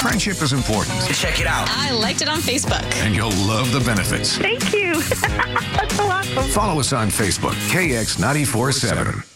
Friendship is important. Check it out. I liked it on Facebook. And you'll love the benefits. Thank you. That's so awesome. Follow us on Facebook, KX947.